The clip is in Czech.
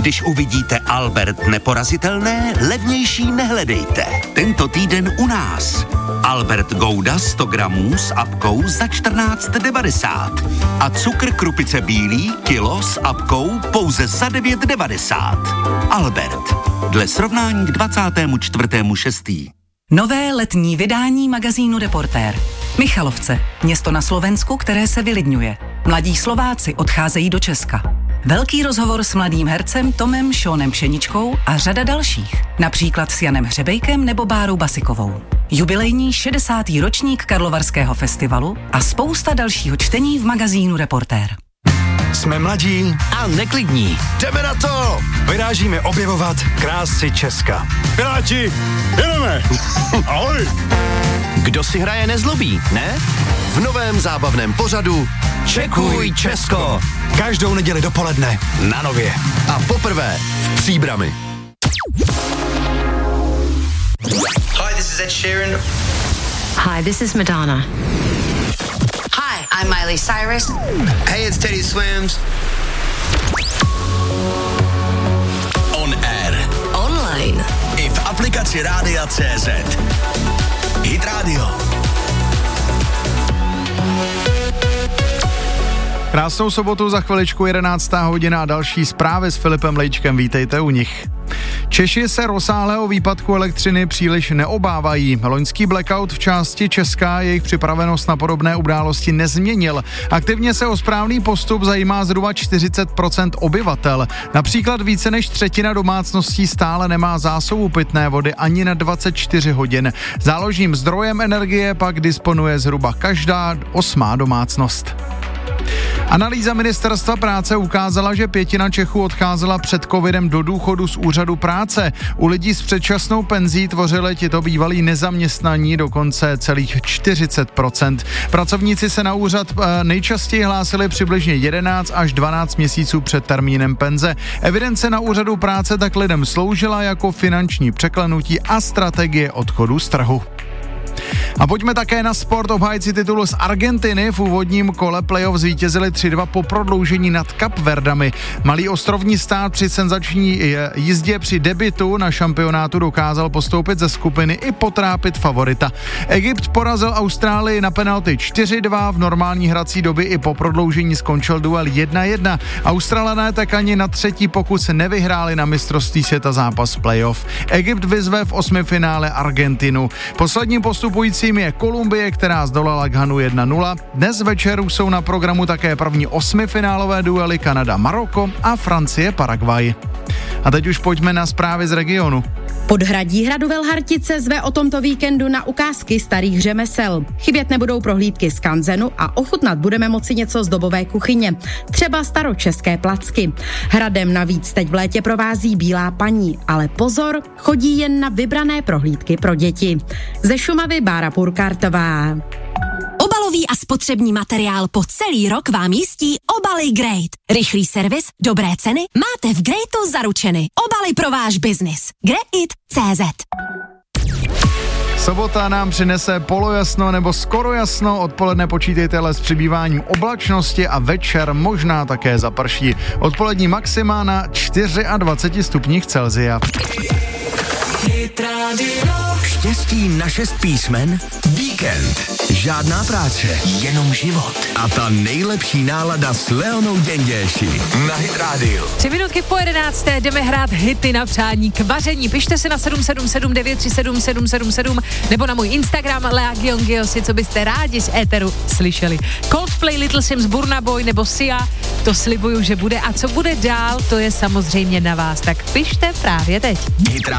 Když uvidíte Albert neporazitelné, levnější nehledejte. Tento týden u nás. Albert Gouda 100 gramů s apkou za 14,90. A cukr Krupice bílý kilo s apkou pouze za 9,90. Albert. Dle srovnání k 24.6. Nové letní vydání magazínu Reportér. Michalovce, město na Slovensku, které se vylidňuje. Mladí Slováci odcházejí do Česka. Velký rozhovor s mladým hercem Tomem Šónem Pšeničkou a řada dalších. Například s Janem Hřebejkem nebo Bárou Basikovou. Jubilejní 60. ročník Karlovarského festivalu a spousta dalšího čtení v magazínu Reportér. Jsme mladí a neklidní. Jdeme na to! Vyrážíme objevovat krásy Česka. Piráti, jedeme! Ahoj! Kdo si hraje nezlobí, ne? V novém zábavném pořadu Čekuj Česko. Každou neděli dopoledne na Nově. A poprvé v Příbrami. Hi, this is Ed Sheeran. Hi, this is Madonna. Hi, I'm Miley Cyrus. Hey, it's Teddy Swims. On air. Online. I v aplikaci Rádia.cz. Hit Radio. Krásnou sobotu, za chviličku 11. hodina a další zprávy s Filipem Lejčkem, vítejte u nich. Češi se rozsáhlého výpadku elektřiny příliš neobávají. Loňský blackout v části Česka jejich připravenost na podobné události nezměnil. Aktivně se o správný postup zajímá zhruba 40% obyvatel. Například více než třetina domácností stále nemá zásobu pitné vody ani na 24 hodin. Záložním zdrojem energie pak disponuje zhruba každá 8. domácnost. Analýza Ministerstva práce ukázala, že 1/5 Čechů odcházela před covidem do důchodu z úřadu práce. U lidí s předčasnou penzí tvořili tito bývalí nezaměstnaní dokonce celých 40%. Pracovníci se na úřad nejčastěji hlásili přibližně 11 až 12 měsíců před termínem penze. Evidence na úřadu práce tak lidem sloužila jako finanční překlenutí a strategie odchodu z trhu. A pojďme také na sport. Obhájci titulu z Argentiny v úvodním kole playoff zvítězili 3-2 po prodloužení nad Kapverdami. Malý ostrovní stát při senzační jízdě při debutu na šampionátu dokázal postoupit ze skupiny i potrápit favorita. Egypt porazil Austrálii na penalty 4-2, v normální hrací době i po prodloužení skončil duel 1-1. Australané tak ani na třetí pokus nevyhráli na mistrovství světa zápas playoff. Egypt vyzve v osmifinále Argentinu. Posledním postupujícím je Kolumbie, která zdolala Ghanu 1-0. Dnes večer jsou na programu také první osmifinálové duely Kanada-Maroko a Francie-Paraguay. A teď už pojďme na zprávy z regionu. Podhradí hradu Velhartice zve o tomto víkendu na ukázky starých řemesel. Chybět nebudou prohlídky z kanzenu a ochutnat budeme moci něco z dobové kuchyně. Třeba staročeské placky. Hradem navíc teď v létě provází Bílá paní, ale pozor, chodí jen na vybrané prohlídky pro děti. Ze Šumavy Bára Purkartová. Obalový a spotřební materiál po celý rok vám jistí obaly Great. Rychlý servis, dobré ceny, máte v Greatu zaručeny. Obaly pro váš biznis. Greit.cz. Sobota nám přinese polojasno nebo skoro jasno, odpoledne počítejte ale s přibýváním oblačnosti a večer možná také zaprší. Odpolední maxima na 24 stupních Celsia. Štěstí na 6 písmen, víkend, žádná práce, jenom život a ta nejlepší nálada s Leonou Děnděši na Hit Radio. 3 minutky po 11. jdeme hrát hity na přání k vaření. Pište se na 777937777 nebo na můj Instagram Lea Gyongyosi, co byste rádi z éteru slyšeli. Coldplay, Little Sims, Burna Boy nebo Sia, to slibuju, že bude. A co bude dál, to je samozřejmě na vás. Tak pište právě teď.